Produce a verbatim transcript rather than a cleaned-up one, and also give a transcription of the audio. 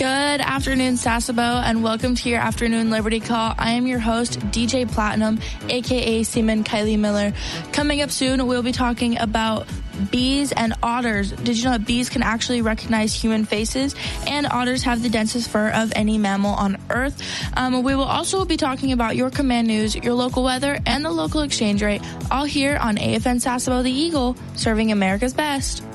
Good afternoon, Sasebo, and welcome to your afternoon Liberty Call. I am your host, D J Platinum, aka Seaman Kylie Miller. Coming up soon, we'll be talking about bees and otters. Did you know that bees can actually recognize human faces? And otters have the densest fur of any mammal on Earth. Um, we will also be talking about your command news, your local weather, and the local exchange rate, all here on A F N Sasebo the Eagle, serving America's best.